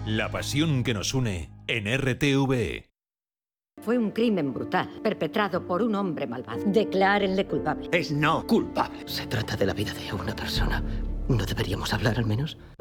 La pasión que nos une en RTVE. Fue un crimen brutal, perpetrado por un hombre malvado. Declárenle culpable. Es no culpable. Se trata de la vida de una persona. ¿No deberíamos hablar al menos?